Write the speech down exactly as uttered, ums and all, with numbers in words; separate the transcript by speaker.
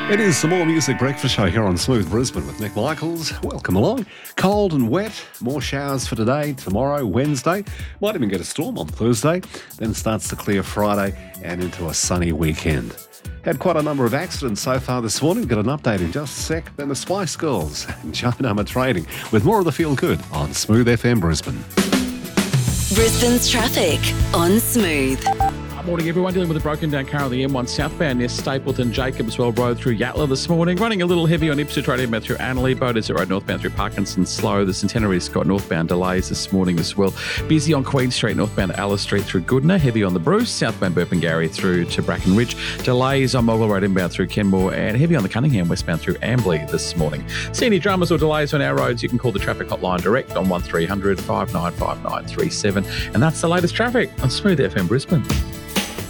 Speaker 1: It is the More Music Breakfast Show here on Smooth Brisbane with Nick Michaels. Welcome along. Cold and wet, more showers for today, tomorrow, Wednesday. Might even get a storm on Thursday. Then starts to clear Friday and into a sunny weekend. Had quite a number of accidents so far this morning. Got an update in just a sec. Then the Spice Girls and Joan Armour Trading with more of the Feel Good on Smooth F M Brisbane.
Speaker 2: Brisbane's traffic on Smooth.
Speaker 3: Morning, everyone. Dealing with a broken down car on the M one southbound near Stapleton Jacobswell Road through Yatala this morning. Running a little heavy on Ipswich Road inbound through Annerley. Beaudesert Road northbound through Parkinson slow. The Centenary's got northbound delays this morning as well. Busy on Queen Street northbound Alice Street through Goodna. Heavy on the Bruce. Southbound Burpengary through to Bracken Ridge. Delays on Mogwell Road inbound through Kenmore. And heavy on the Cunningham westbound through Ambley this morning. See any dramas or delays on our roads, you can call the traffic hotline direct on one three hundred, five nine five nine three seven. And that's the latest traffic on Smooth F M Brisbane.